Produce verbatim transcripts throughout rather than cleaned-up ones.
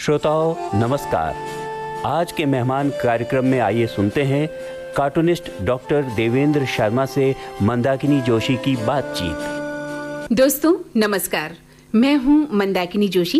श्रोताओं नमस्कार। आज के मेहमान कार्यक्रम में आइए सुनते हैं कार्टूनिस्ट डॉक्टर देवेंद्र शर्मा से मंदाकिनी जोशी की बातचीत। दोस्तों नमस्कार, मैं हूं मंदाकिनी जोशी।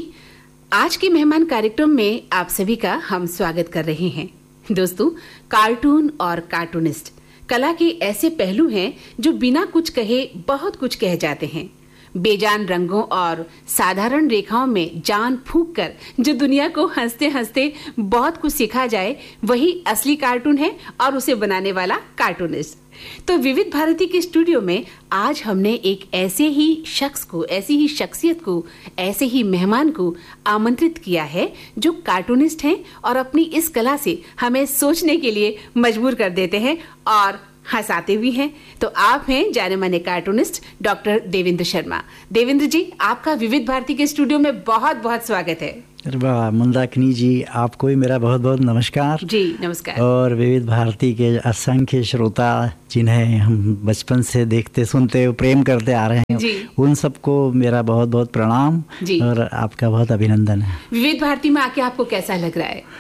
आज के मेहमान कार्यक्रम में आप सभी का हम स्वागत कर रहे हैं। दोस्तों, कार्टून और कार्टूनिस्ट कला के ऐसे पहलू हैं जो बिना कुछ कहे बहुत कुछ कह जाते हैं। बेजान रंगों और साधारण रेखाओं में जान फूंक कर जो दुनिया को हंसते हंसते बहुत कुछ सिखा जाए, वही असली कार्टून है और उसे बनाने वाला कार्टूनिस्ट। तो विविध भारती के स्टूडियो में आज हमने एक ऐसे ही शख्स को, ऐसी ही शख्सियत को, ऐसे ही मेहमान को आमंत्रित किया है जो कार्टूनिस्ट हैं और अपनी इस कला से हमें सोचने के लिए मजबूर कर देते हैं और हंसाते भी हैं। तो आप हैं जाने माने कार्टूनिस्ट डॉक्टर देवेंद्र शर्मा। देवेंद्र जी, आपका विविध भारती के स्टूडियो में बहुत बहुत स्वागत है। अरे वाह मंदाकिनी जी, आपको भी मेरा बहुत बहुत नमस्कार। जी नमस्कार। और विविध भारती के असंख्य श्रोता जिन्हें हम बचपन से देखते सुनते प्रेम करते आ रहे हैं, उन सबको मेरा बहुत बहुत प्रणाम और आपका बहुत अभिनंदन है। विविध भारती में आके आपको कैसा लग रहा है?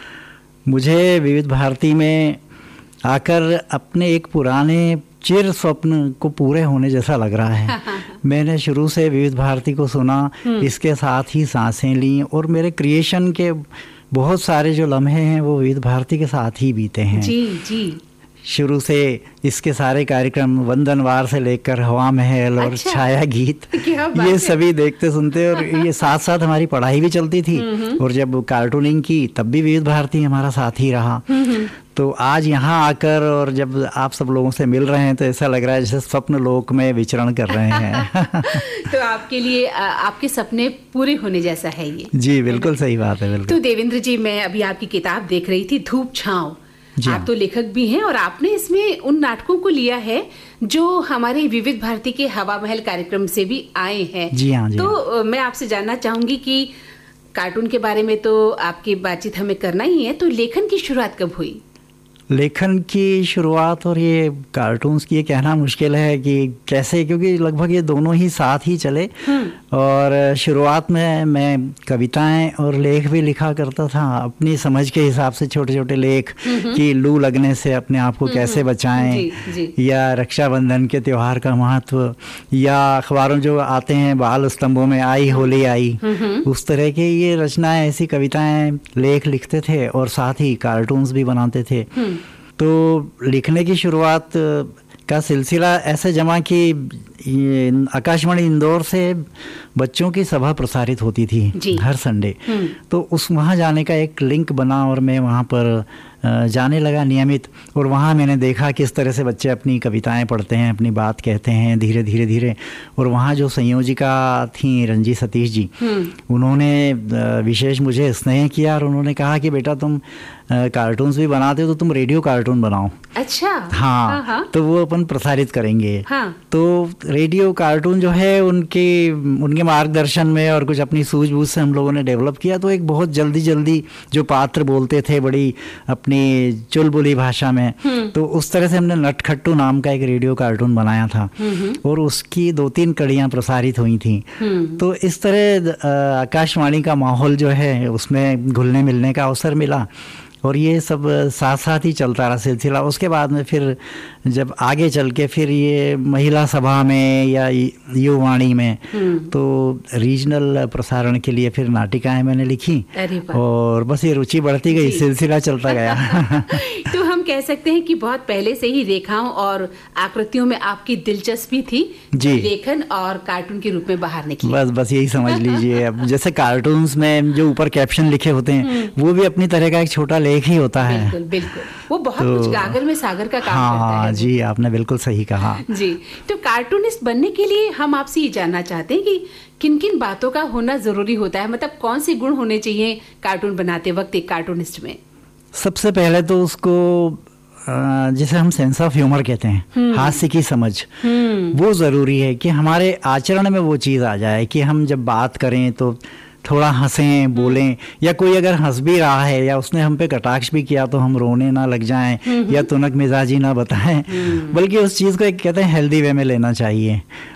मुझे विविध भारती में आकर अपने एक पुराने चिर स्वप्न को पूरे होने जैसा लग रहा है। मैंने शुरू से विविध भारती को सुना, इसके साथ ही सांसें ली और मेरे क्रिएशन के बहुत सारे जो लम्हे हैं वो विविध भारती के साथ ही बीते हैं। जी जी। शुरू से इसके सारे कार्यक्रम वंदनवार से लेकर हवा महल और अच्छा, छाया गीत, ये सभी देखते सुनते और ये साथ साथ हमारी पढ़ाई भी चलती थी और जब कार्टूनिंग की तब भी विविध भारती हमारा साथ ही रहा। तो आज यहाँ आकर और जब आप सब लोगों से मिल रहे हैं तो ऐसा लग रहा है जैसे स्वप्न लोक में विचरण कर रहे हैं। तो आपके लिए आपके सपने पूरे होने जैसा है ये। जी बिल्कुल सही बात है। बिल्कुल। तो देवेंद्र जी, मैं अभी आपकी किताब देख रही थी, धूप छाँव। आप तो लेखक भी हैं और आपने इसमें उन नाटकों को लिया है जो हमारे विविध भारती के हवा महल कार्यक्रम से भी आए हैं। जी हाँ, जी तो हाँ। मैं आपसे जानना चाहूंगी कि कार्टून के बारे में तो आपकी बातचीत हमें करना ही है, तो लेखन की शुरुआत कब हुई? लेखन की शुरुआत और ये कार्टून्स की ये कहना मुश्किल है कि कैसे, क्योंकि लगभग ये दोनों ही साथ ही चले। और शुरुआत में मैं कविताएं और लेख भी लिखा करता था अपनी समझ के हिसाब से, छोटे छोटे लेख कि लू लगने से अपने आप को कैसे बचाएं, जी, जी। या रक्षाबंधन के त्यौहार का महत्व, या अखबारों जो आते हैं बाल स्तंभों में आई होली आई, उस तरह के ये रचनाएं, ऐसी कविताएं लेख लिखते थे और साथ ही कार्टून्स भी बनाते थे। तो लिखने की शुरुआत का सिलसिला ऐसे जमा कि आकाशवाणी इंदौर से बच्चों की सभा प्रसारित होती थी हर संडे। तो उस वहाँ जाने का एक लिंक बना और मैं वहाँ पर जाने लगा नियमित। और वहाँ मैंने देखा किस तरह से बच्चे अपनी कविताएं पढ़ते हैं, अपनी बात कहते हैं धीरे धीरे धीरे। और वहाँ जो संयोजिका थी रंजी सतीश जी, उन्होंने विशेष मुझे स्नेह किया और उन्होंने कहा कि बेटा तुम कार्टून्स भी बनाते हो तो तुम रेडियो कार्टून बनाओ। अच्छा। हाँ, हाँ, हाँ। तो वो अपन प्रसारित करेंगे। हाँ। तो रेडियो कार्टून जो है उनके उनके मार्गदर्शन में और कुछ अपनी सूझबूझ से हम लोगों ने डेवलप किया। तो एक बहुत जल्दी जल्दी जो पात्र बोलते थे बड़ी अपनी चुलबुली भाषा में, तो उस तरह से हमने नटखट्टू नाम का एक रेडियो कार्टून बनाया था और उसकी दो तीन कड़ियाँ प्रसारित हुई थी। तो इस तरह आकाशवाणी का माहौल जो है उसमें घुलने मिलने का अवसर मिला और ये सब साथ साथ ही चलता रहा सिलसिला। उसके बाद में फिर जब आगे चल के फिर ये महिला सभा में या युवाणी में तो रीजनल प्रसारण के लिए फिर नाटिकाएं मैंने लिखी और बस ये रुचि बढ़ती गई, सिलसिला चलता गया। तो हम कह सकते हैं कि बहुत पहले से ही रेखाओं और आकृतियों में आपकी दिलचस्पी थी, जी, लेखन और कार्टून के रूप में बाहर निकली। बस बस यही समझ लीजिए। अब जैसे कार्टून्स में जो ऊपर कैप्शन लिखे होते हैं वो भी अपनी तरह का एक छोटा लेख ही होता है। बिल्कुल बिल्कुल, वो बहुत तो, कुछ गागर में सागर का काम हाँ, करता है। जी आपने बिल्कुल सही कहा। जी, तो कार्टूनिस्ट बनने के लिए हम आपसे ये जानना चाहते हैं कि किन किन बातों का होना जरूरी होता है, मतलब कौन से गुण होने चाहिए कार्टून बनाते वक्त एक कार्टूनिस्ट में? सबसे पहले तो उसको जिसे हम सेंस ऑफ ह्यूमर कहते हैं, हास्य की समझ, वो ज़रूरी है कि हमारे आचरण में वो चीज़ आ जाए कि हम जब बात करें तो थोड़ा हंसें, बोलें, या कोई अगर हंस भी रहा है या उसने हम पे कटाक्ष भी किया तो हम रोने ना लग जाएं या तुनक मिजाजी ना बताएं, बल्कि उस चीज़ को एक कहते हैं हेल्दी वे में लेना चाहिए।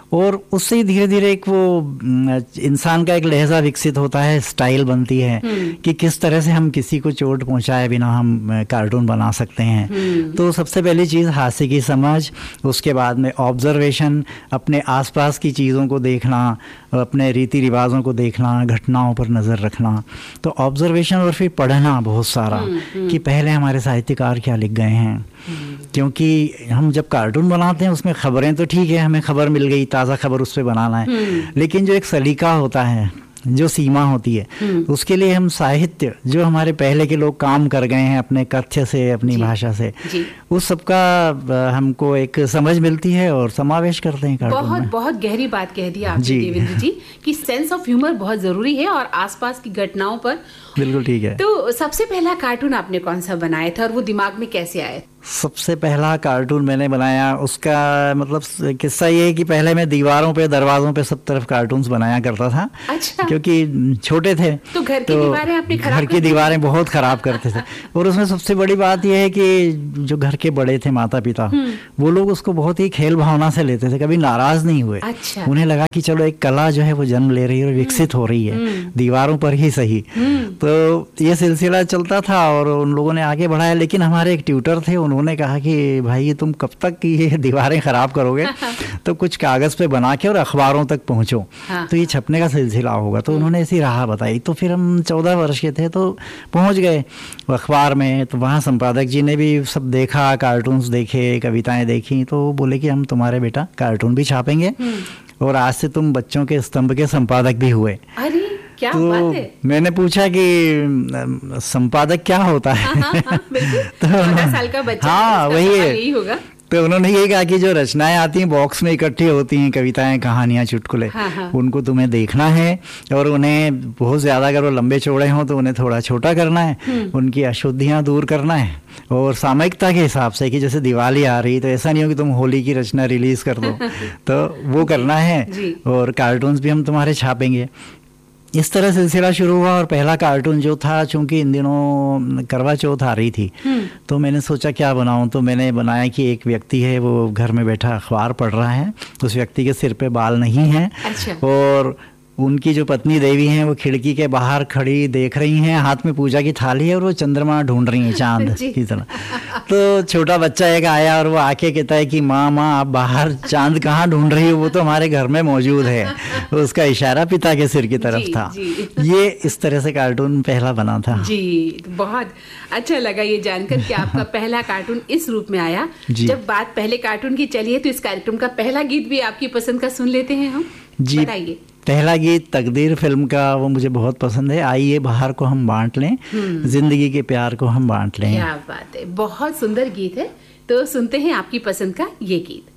और उससे ही धीरे धीरे एक वो इंसान का एक लहजा विकसित होता है, स्टाइल बनती है कि किस तरह से हम किसी को चोट पहुंचाए बिना हम कार्टून बना सकते हैं। तो सबसे पहली चीज़ हास्य की समझ, उसके बाद में ऑब्जर्वेशन, अपने आसपास की चीज़ों को देखना, अपने रीति रिवाजों को देखना, घटनाओं पर नज़र रखना। तो ऑब्जर्वेशन और फिर पढ़ना बहुत सारा कि पहले हमारे साहित्यकार क्या लिख गए हैं, क्योंकि हम जब कार्टून बनाते हैं उसमें खबरें तो ठीक है, हमें खबर मिल गई, ताज़ा खबर उस पर बनाना है, लेकिन जो एक सलीका होता है, जो सीमा होती है, उसके लिए हम साहित्य जो हमारे पहले के लोग काम कर गए हैं अपने कथ्य से, अपनी भाषा से, उस सब का हमको एक समझ मिलती है और समावेश करते हैं कार्टून बहुत में। बहुत गहरी बात कह दी आपने देवेंद्र जी कि सेंस ऑफ ह्यूमर बहुत जरूरी है और आसपास की घटनाओं पर। बिल्कुल ठीक है। तो सबसे पहला कार्टून आपने कौन सा बनाया था और वो दिमाग में कैसे आया? सबसे पहला कार्टून मैंने बनाया, उसका मतलब किस्सा ये है कि पहले मैं दीवारों पे, दरवाजों पे सब तरफ कार्टून्स बनाया करता था। अच्छा। क्योंकि छोटे थे तो घर की दीवारें आपने खराब घर की दीवारें बहुत खराब करते थे। और उसमें सबसे बड़ी बात यह है कि जो घर के बड़े थे, माता पिता, वो लोग उसको बहुत ही खेल भावना से लेते थे, कभी नाराज नहीं हुए। अच्छा। उन्हें लगा कि चलो एक कला जो है वो जन्म ले रही है और विकसित हो रही है, दीवारों पर ही सही। तो ये सिलसिला चलता था और उन लोगों ने आगे बढ़ाया। लेकिन हमारे एक ट्यूटर थे, उन्होंने कहा कि भाई तुम कब तक ये दीवारें खराब करोगे, तो कुछ कागज पे बना के और अखबारों तक पहुंचो, तो ये छपने का सिलसिला होगा। तो उन्होंने ऐसी राह बताई। तो फिर हम चौदह वर्ष के थे तो पहुंच गए अखबार में। तो वहाँ संपादक जी ने भी सब देखा, कार्टून्स देखे, कविताएं देखी, तो बोले कि हम तुम्हारे बेटा कार्टून भी छापेंगे और आज से तुम बच्चों के स्तंभ के संपादक भी हुए। अरे क्या तो बात है। मैंने पूछा कि संपादक क्या होता है? हाँ, हाँ, तो चौदह साल का बच्चा, हाँ वही है, यही होगा। तो उन्होंने ये कहा कि जो रचनाएं आती हैं बॉक्स में इकट्ठी होती हैं, कविताएं, कहानियां, चुटकुले, हाँ, हाँ। उनको तुम्हें देखना है और उन्हें बहुत ज़्यादा अगर वो लंबे चौड़े हों तो उन्हें थोड़ा छोटा करना है, उनकी अशुद्धियां दूर करना है और सामयिकता के हिसाब से कि जैसे दिवाली आ रही तो ऐसा नहीं हो कि तुम होली की रचना रिलीज कर दो, तो वो करना है। और कार्टून्स भी हम तुम्हारे छापेंगे। इस तरह सिलसिला शुरू हुआ और पहला कार्टून जो था, चूंकि इन दिनों करवा चौथ आ रही थी, तो मैंने सोचा क्या बनाऊं। तो मैंने बनाया कि एक व्यक्ति है, वो घर में बैठा अखबार पढ़ रहा है, उस व्यक्ति के सिर पे बाल नहीं हैं। अच्छा। और उनकी जो पत्नी देवी हैं वो खिड़की के बाहर खड़ी देख रही हैं, हाथ में पूजा की थाली है और वो चंद्रमा ढूंढ रही हैं चांद की तरह। तो छोटा बच्चा एक आया और वो आके कहता है कि माँ माँ आप बाहर चांद कहाँ ढूंढ रही हो, वो तो हमारे घर में मौजूद है। उसका इशारा पिता के सिर की तरफ जी, था। जी। ये इस तरह से कार्टून पहला बना था। जी, बहुत अच्छा लगा ये जानकर कि आपका पहला कार्टून इस रूप में आया। जब बात पहले कार्टून की चलिए तो इस कार्यक्रम का पहला गीत भी आपकी पसंद का सुन लेते हैं हम। जी, बताइए। पहला गीत तकदीर फिल्म का, वो मुझे बहुत पसंद है। आइए बाहर को हम बांट लें, जिंदगी के प्यार को हम बांट लें। क्या बात है, बहुत सुंदर गीत है। तो सुनते हैं आपकी पसंद का ये गीत।